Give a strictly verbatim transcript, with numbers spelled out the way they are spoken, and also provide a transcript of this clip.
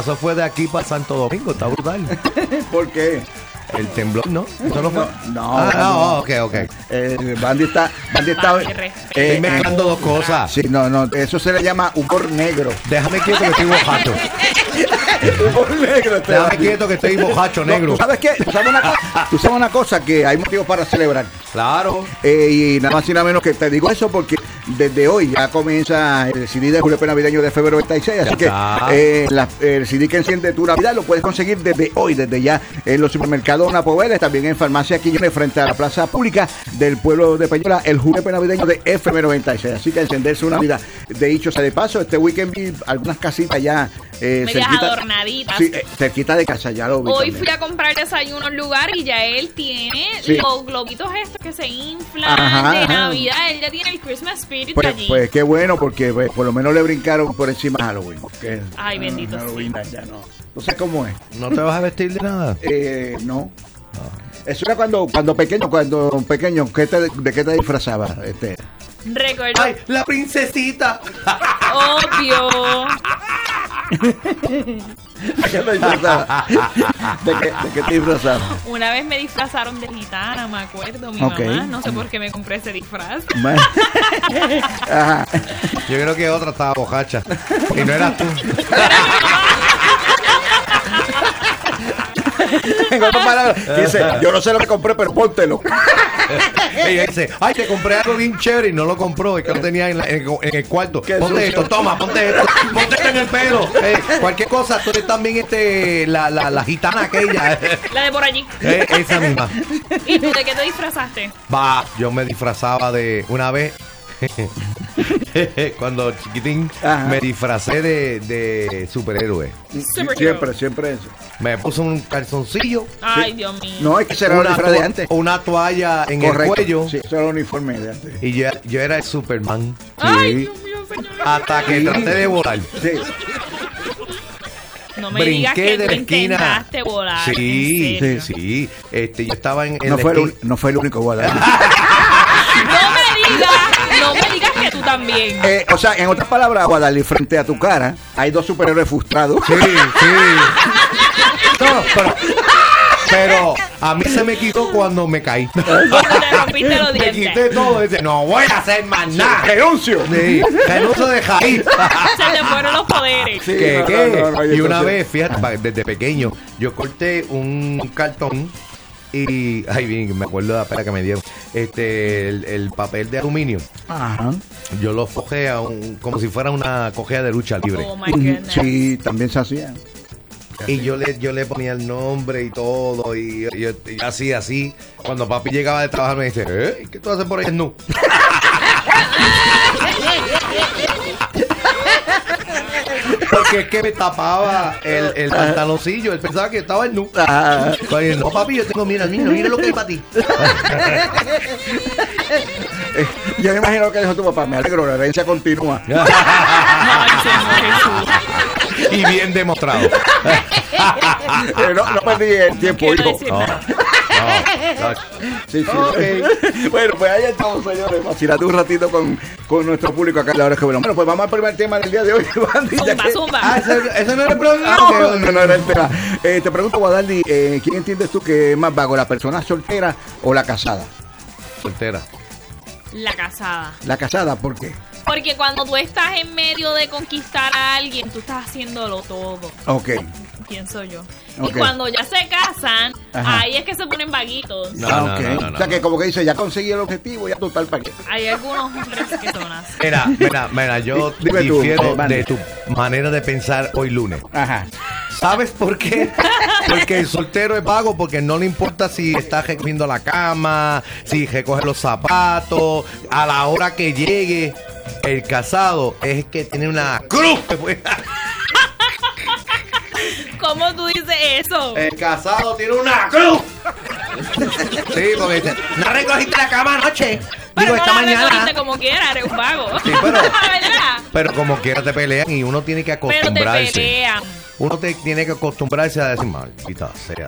Eso fue de aquí para Santo Domingo, está brutal. ¿Por qué? El temblor, ¿no? ¿Eso no fue? No, ah, no. no, ok, ok. Eh, Bandy está, Bandy está eh, Estoy mezclando eh, dos cosas. Sí, no, no, eso se le llama humor negro. Déjame quieto que estoy bojacho. Humor negro. Déjame quieto que estoy bojacho negro. No, ¿tú sabes qué? ¿Tú sabes, una cosa? ¿Tú sabes una cosa? Que hay motivos para celebrar. Claro. Eh, y nada más y nada menos que te digo eso porque desde hoy ya comienza el C D de Julepe Navideño de febrero noventa y seis. Así ya que eh, la, el C D que enciende tu Navidad lo puedes conseguir desde hoy, desde ya en los supermercados Napoveles, también en Farmacia Quillones frente a la plaza pública del pueblo de Peñola, el Julepe Navideño de F M noventa y seis. Así que encender su Navidad. De dicho sea de paso, este weekend vi algunas casitas ya eh, medias cerquita, adornaditas. Sí, eh, cerquita de casa, ya lo vi. Hoy también. fui a comprar desayuno en un lugar y ya él tiene sí. los globitos estos que se inflan ajá, de ajá. Navidad. Él ya tiene el Christmas Spirit pues, allí. Pues qué bueno, porque pues, por lo menos le brincaron por encima de Halloween. Que, Ay, bendito. No, Halloween sí. Ya no. No sé cómo es. ¿No te vas a vestir de nada? Eh, no. Eso era cuando cuando pequeño, cuando pequeño, ¿qué te, ¿de qué te disfrazabas? Este? Recuerdo. ¡Ay, la princesita! Obvio. ¿De qué te disfrazabas? ¿De qué, de qué te disfrazabas? Una vez me disfrazaron de gitana, me acuerdo, mi okay. mamá. No sé por qué me compré ese disfraz. Ajá. Yo creo que otra estaba bojacha. Y no eras tú. En otras palabras, dice, yo no sé lo que compré, pero póntelo. Ella dice, ay, te compré algo bien chévere y no lo compró, es que lo tenía en, la, en, en el cuarto. Ponte sucio? Esto, toma, ponte esto, ponte esto en el pelo. Eh, cualquier cosa, tú eres también este, la, la, la gitana aquella. La de por allí. Eh, esa misma. ¿Y tú de qué te disfrazaste? Va, yo me disfrazaba de, una vez, cuando chiquitín, ajá, me disfracé de, de superhéroe. Siempre, siempre eso. Me puse un calzoncillo. Ay, sí. Dios mío. No, es que será el disfraz de antes. Una toalla en correcto, el cuello. Sí, eso era el uniforme de antes. Y yo, yo era el Superman. Ay, sí. Dios mío, señor. Hasta que traté de volar. Sí. No me Brinqué digas que de la esquina. Intentaste volar. Sí, sí, sí. Este, yo estaba en, en no, la fue esquina. el, no fue el único volar. No me digas, no me digas que tú también. Eh, o sea, en otras palabras, Guadalupe, frente a tu cara, hay dos superhéroes frustrados. Sí, sí. No, pero, pero a mí se me quitó cuando me caí. Cuando te rompiste los dientes. Me quité todo. Dice, no voy a hacer más nada. Renuncio. Sí, renuncio de Jair. Se te fueron los poderes. Sí, ¿Qué, no, qué? No, no, no, y una entonces... vez, fíjate, desde pequeño, yo corté un cartón y, ay, bien, me acuerdo de la pena que me dieron, este, el, el papel de aluminio. Ajá. Yo lo forjé a un, como si fuera una cojea de lucha libre. Oh, my goodness. Sí, también se hacía. Y yo le, yo le ponía el nombre y todo, y, y, y así, así. Cuando papi llegaba de trabajar me dice, ¿eh? ¿Qué tú haces por ahí? No. Porque es que me tapaba el, el pantaloncillo, él pensaba que estaba en nu. Ah. Pues, no, papi, yo tengo, mira, mira, mira lo que hay para ti. eh, yo me imagino lo que dijo tu papá, me alegro, la herencia continúa. Ay, Señor Jesús. Y bien demostrado. eh, no, no perdí el tiempo, No hijo. decir No. nada. No, no. Sí, sí. Okay. Bueno, pues ahí estamos, señores, vacilando un ratito con, con nuestro público acá en la hora que bueno. Bueno, pues vamos al primer tema del día de hoy, Guadaldi. Zumba, zumba. Ah, ese, ese no era el problema. No, no, no era el tema. Eh, te pregunto, Guadaldi, eh, ¿quién entiendes tú que es más vago, la persona soltera o la casada? Soltera. La casada. La casada, ¿por qué? Porque cuando tú estás en medio de conquistar a alguien, tú estás haciéndolo todo. Ok. Pienso yo. Okay. Y cuando ya se casan, ajá, ahí es que se ponen vaguitos. No, ah, no, okay. no, no, no, o sea, que no. como que dice, ya conseguí el objetivo, ya total para qué. Hay algunos hombres que son así. Mira, mira, mira, yo Dime tú, difiero eh, de tu manera de pensar hoy lunes. Ajá. ¿Sabes por qué? Porque el soltero es vago porque no le importa si está recogiendo la cama, si recoge los zapatos, a la hora que llegue. El casado es que tiene una cruz. ¿Cómo tú dices eso? El casado tiene una cruz. Sí, porque dice, no recogiste la cama anoche. Pero Digo, no esta la mañana. recogiste como quiera, eres un vago. Sí, pero, ¿Verdad? pero como quiera te pelean y uno tiene que Pero te acostumbrarse. pelean. Uno te, tiene que acostumbrarse a decir, maldita sea,